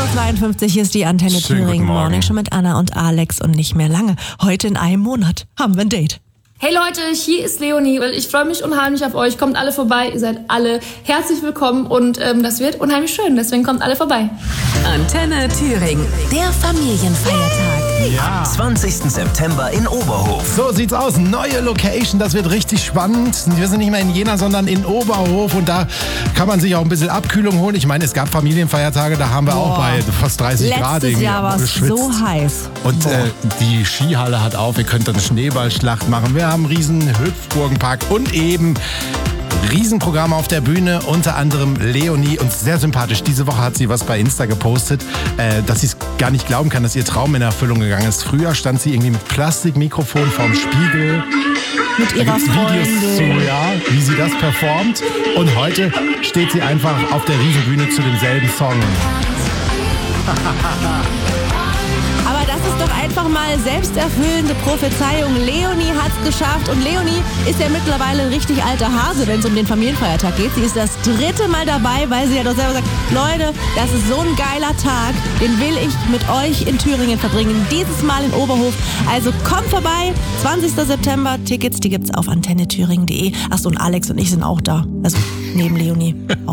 8.52 Uhr ist die Antenne Thüringen Morning schon mit Anna und Alex und nicht mehr lange. Heute in einem Monat haben wir ein Date. Hey Leute, hier ist Leonie. Ich freue mich unheimlich auf euch. Kommt alle vorbei. Ihr seid alle herzlich willkommen und das wird unheimlich schön. Deswegen kommt alle vorbei. Antenne Thüringen, der Familienfeiertag. Ja. 20. September in Oberhof. So sieht's aus. Neue Location, das wird richtig spannend. Wir sind nicht mehr in Jena, sondern in Oberhof und da kann man sich auch ein bisschen Abkühlung holen. Ich meine, es gab Familienfeiertage, da haben wir auch bei fast 30 Grad Letztes Jahr war es so heiß. Und die Skihalle hat auf, ihr könnt eine Schneeballschlacht machen. Wir haben einen riesen Hüpfburgenpark und eben Riesenprogramm auf der Bühne, unter anderem Leonie, und sehr sympathisch. Diese Woche hat sie was bei Insta gepostet, dass sie es gar nicht glauben kann, dass ihr Traum in Erfüllung gegangen ist. Früher stand sie irgendwie mit Plastikmikrofon vorm Spiegel. Mit ihrer Freundin. Videos zu, wie sie das performt. Und heute steht sie einfach auf der Riesenbühne zu demselben Song. Aber das ist doch einfach mal selbsterfüllende Prophezeiung. Leonie hat's geschafft und Leonie ist ja mittlerweile ein richtig alter Hase, wenn es um den Familienfeiertag geht. Sie ist das 3. Mal dabei, weil sie ja doch selber sagt, Leute, das ist so ein geiler Tag, den will ich mit euch in Thüringen verbringen. Dieses Mal in Oberhof. Also kommt vorbei, 20. September, Tickets, die gibt's auf antennethüringen.de. Achso, und Alex und ich sind auch da. Also neben Leonie auch.